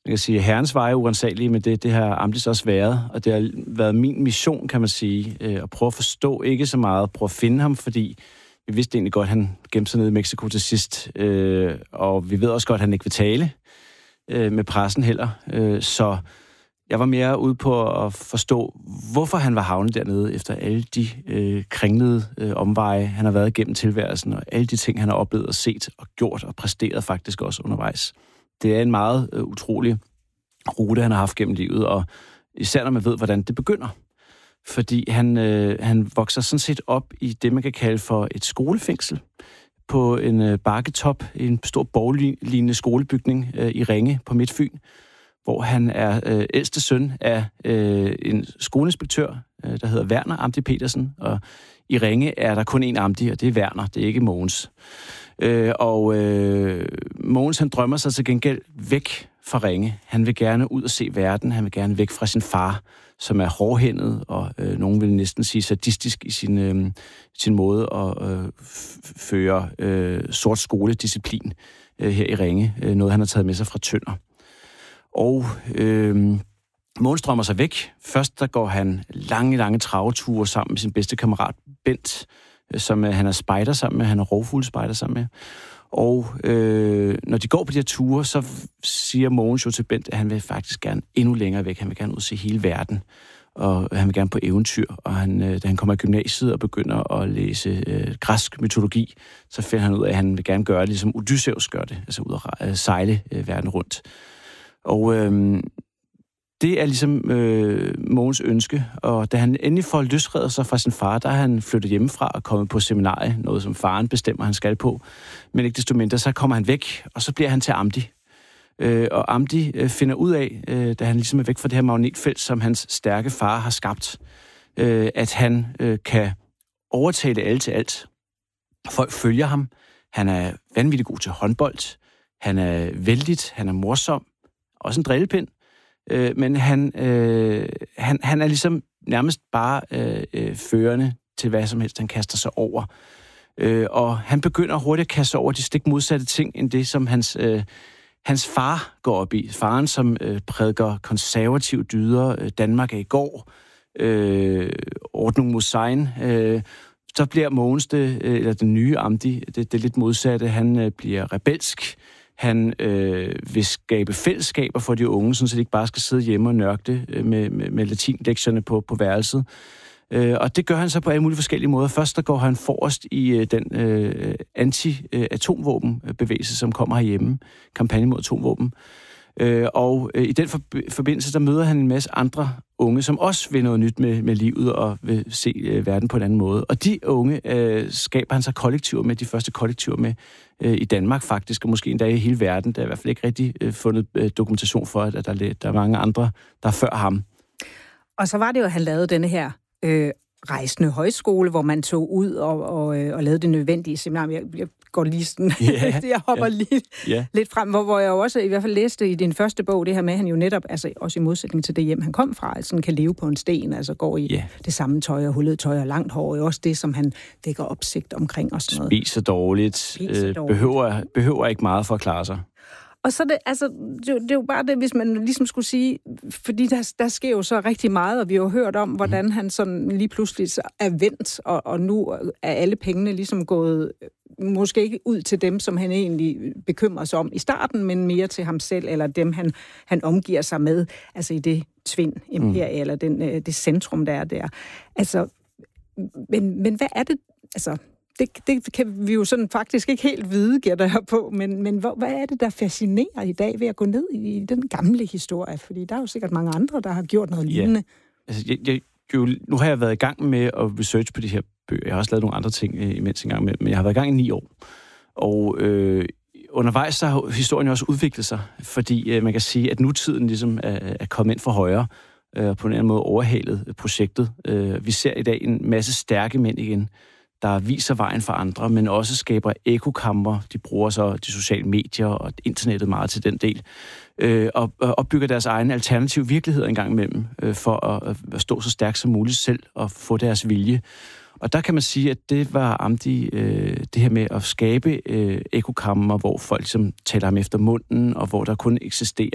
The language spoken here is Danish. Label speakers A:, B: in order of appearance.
A: man kan sige, herrens veje urensagelige, men det har Amtis også været. Og det har været min mission, kan man sige, at prøve at forstå ikke så meget, prøve at finde ham, fordi vi vidste egentlig godt, at han gemte sig nede i Mexico til sidst. Og vi ved også godt, at han ikke vil tale med pressen heller. Så jeg var mere ude på at forstå, hvorfor han var havnet dernede, efter alle de kringlede omveje, han har været igennem tilværelsen, og alle de ting, han har oplevet og set og gjort og præsteret faktisk også undervejs. Det er en meget utrolig rute, han har haft gennem livet, og især når man ved, hvordan det begynder. Fordi han vokser sådan set op i det, man kan kalde for et skolefængsel, på en bakketop i en stor borglignende skolebygning i Ringe på Midtfyn, hvor han er ældste søn af en skoleinspektør, der hedder Werner Amdi Petersen, og i Ringe er der kun én Amdi, og det er Werner, det er ikke Mogens. Mogens, han drømmer sig til gengæld væk fra Ringe. Han vil gerne ud og se verden, han vil gerne væk fra sin far, som er hårdhændet, og nogen vil næsten sige sadistisk i sin måde at føre sort skoledisciplin her i Ringe. Noget, han har taget med sig fra Tønder. Og Mogens drømmer sig væk. Først der går han lange traveture sammen med sin bedste kammerat Bent, som han er spejder sammen med, han er rovfuglespejder sammen med. Og når de går på de her ture, så siger Mogens jo til Bent, at han vil faktisk gerne endnu længere væk. Han vil gerne ud og se hele verden, og han vil gerne på eventyr. Og da han kommer i gymnasiet og begynder at læse græsk mytologi, så finder han ud af, at han vil gerne gøre det, ligesom Odysseus gør det, altså ud at sejle verden rundt. Og det er ligesom Mogens ønske, og da han endelig får løsredet sig fra sin far, der er han flyttet hjemmefra og kommet på seminarie, noget som faren bestemmer, han skal på. Men ikke desto mindre, så kommer han væk, og så bliver han til Amdi. Og Amdi finder ud af, da han ligesom er væk fra det her magnetfelt, som hans stærke far har skabt, at han kan overtale alle til alt. Folk følger ham. Han er vanvittigt god til håndbold. Han er vældigt, han er morsom. Også en drillepind. Men han er ligesom nærmest bare førende til hvad som helst, han kaster sig over. Og han begynder hurtigt at kaste sig over de stik modsatte ting, end det, som hans far går op i. Faren, som prædiker konservative dyder, Danmark er i går, Ordnung muss sein. Så bliver Mogens eller den nye Amdi, det lidt modsatte. Han bliver rebelsk. Han vil skabe fællesskaber for de unge, så de ikke bare skal sidde hjemme og nørkle med latinlektierne på værelset. Og det gør han så på alle mulige forskellige måder. Først der går han forrest i den anti-atomvåbenbevægelse, som kommer herhjemme. Kampagne mod atomvåben. Og i den forbindelse, der møder han en masse andre unge, som også vil noget nyt med livet og vil se verden på en anden måde. Og de unge skaber han så kollektiver med, de første kollektiver med i Danmark faktisk, og måske endda i hele verden. Der er i hvert fald ikke rigtig fundet dokumentation for, at der er mange andre, der er før ham.
B: Og så var det jo, at han lavede denne her rejsende højskole, hvor man tog ud og lavede det nødvendige seminar. Jeg går lige sådan, jeg hopper lige lidt frem, hvor jeg jo også i hvert fald læste i din første bog, det her med, at han jo netop, altså også i modsætning til det hjem, han kom fra, altså kan leve på en sten, altså går i det samme tøj og hullet tøj og langt hår, og også det, som han vækker opsigt omkring og sådan noget.
A: Spiser dårligt. Behøver ikke meget for at klare sig.
B: Og så det er jo bare det, hvis man ligesom skulle sige, fordi der sker jo så rigtig meget, og vi har jo hørt om, hvordan han sådan lige pludselig er vendt, og nu er alle pengene ligesom gået, måske ikke ud til dem, som han egentlig bekymrer sig om i starten, men mere til ham selv, eller dem, han omgiver sig med, altså i det Tvind-imperie, eller det centrum, der er der. Altså, men hvad er det, altså... Det kan vi jo sådan faktisk ikke helt vide, gætter jeg på, men hvad er det, der fascinerer i dag ved at gå ned i den gamle historie? Fordi der er jo sikkert mange andre, der har gjort noget lignende.
A: Altså, nu har jeg været i gang med at research på de her bøger. Jeg har også lavet nogle andre ting imens en gang med, men jeg har været i gang i 9 år. Og undervejs så har historien også udviklet sig, fordi man kan sige, at nutiden ligesom er kommet ind for højre, på en eller anden måde overhalet projektet. Vi ser i dag en masse stærke mænd igen, der viser vejen for andre, men også skaber ekokamre. De bruger så de sociale medier og internettet meget til den del, og opbygger deres egen alternative virkelighed en gang imellem, for at stå så stærkt som muligt selv og få deres vilje. Og der kan man sige, at det var Amdi, det her med at skabe ekokamre, hvor folk som taler ham efter munden, og hvor der kun eksisterer